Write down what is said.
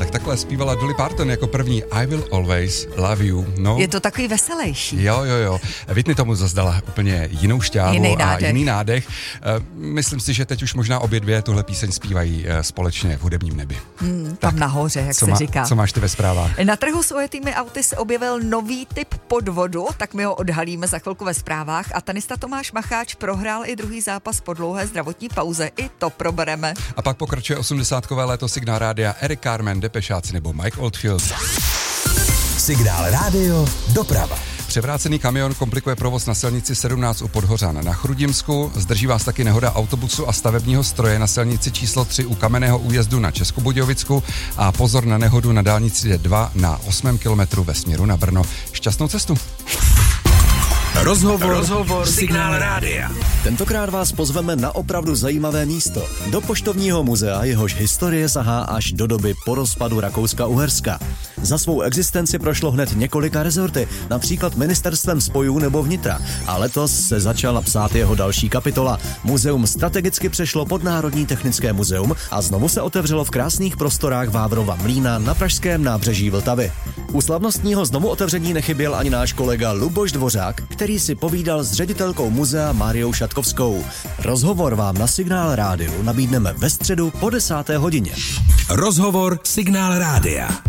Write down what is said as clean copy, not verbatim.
tak takhle zpívala Dolly Parton jako první I Will Always Love You. No. Je to takový veselější. Jo. Whitney tomu zazdala úplně jinou šťávu a jiný nádech. Myslím si, že teď už možná obě dvě tuhle píseň zpívají společně v hudebním nebi. Tam nahoře, jak se říká. Co máš ty ve zprávách? Na trhu s ojetými auty se objevil nový typ podvodu, tak my ho odhalíme za chvilku ve zprávách. A tenista Tomáš Macháč prohrál i druhý zápas po dlouhé zdravotní pauze. I to probereme. A pak pokračuje 80kové léto Signál rádia, Eric Carmen, Depešáci nebo Mike Oldfield. Signál rádio, doprava. Převrácený kamion komplikuje provoz na silnici 17 u Podhořan na Chrudimsku. Zdrží vás taky nehoda autobusu a stavebního stroje na silnici číslo 3 u Kamenného újezdu na Českobudějovicku a pozor na nehodu na dálnici D2 na 8. kilometru ve směru na Brno. Šťastnou cestu. Rozhovor Signál rádia. Tentokrát vás pozveme na opravdu zajímavé místo. Do poštovního muzea, jehož historie sahá až do doby po rozpadu Rakouska-Uherska. Za svou existenci prošlo hned několika rezorty, například ministerstvem spojů nebo vnitra. A letos se začala psát jeho další kapitola. Muzeum strategicky přešlo pod Národní technické muzeum a znovu se otevřelo v krásných prostorách Vávrova mlýna na pražském nábřeží Vltavy. U slavnostního znovu otevření nechyběl ani náš kolega Luboš Dvořák, který si povídal s ředitelkou muzea Máriou Šatkovskou. Rozhovor vám na Signál rádiu nabídneme ve středu po 10. hodině. Rozhovor Signál rádia.